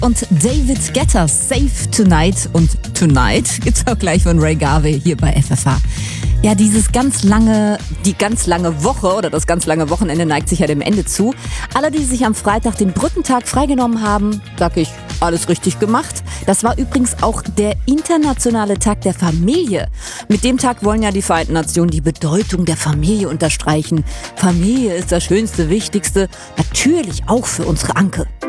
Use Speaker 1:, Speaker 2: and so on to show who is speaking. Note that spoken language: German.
Speaker 1: und David Guetta, Save Tonight. Und Tonight gibt's auch gleich von Ray Garvey hier bei FFH. Ja, die ganz lange Woche oder das ganz lange Wochenende neigt sich ja dem Ende zu. Alle, die sich am Freitag den Brückentag freigenommen haben, sag ich, alles richtig gemacht. Das war übrigens auch der internationale Tag der Familie. Mit dem Tag wollen ja die Vereinten Nationen die Bedeutung der Familie unterstreichen. Familie ist das Schönste, Wichtigste, natürlich auch für unsere Anke.